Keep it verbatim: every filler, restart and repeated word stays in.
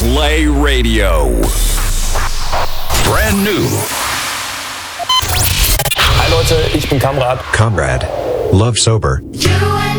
Play Radio. Brand new. Hi Leute, ich bin Kamrad. Comrade. Love Sober.